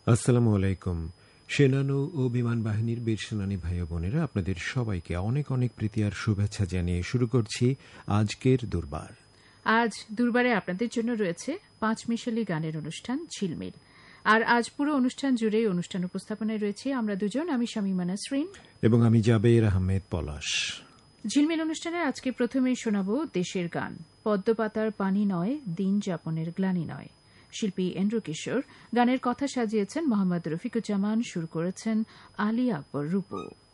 আসসালামু আলাইকুম। সেনানৌ ও বিমান বাহিনীর বীর সেনানী ভাই বোনেরা, আপনাদের সবাইকে অনেক অনেক প্রীতি আর শুভেচ্ছা জানিয়ে শুরু করছি আজকের দুর্বার। আজ দুর্বারে আপনাদের জন্য রয়েছে পাঁচমিশালি গানের অনুষ্ঠান ঝিলমিল। আর আজ পুরো অনুষ্ঠান জুড়েই অনুষ্ঠান উপস্থাপনায় রয়েছে আমরা দুজন, আমি শামীমা নাসরিন এবং আমি জাবের আহমেদ পলাশ। ঝিলমিল অনুষ্ঠানের আজকে প্রথমেই শোনাব দেশের গান, পদ্মপাতার পানি নয়, দিন যাপনের গ্লানি নয়। শিল্পী এন্দ্র কিশোর, গানের কথা সাজিয়েছেন মোহাম্মদ রফিকুজ্জামান, সুর করেছেন আলী আকবর রূপু।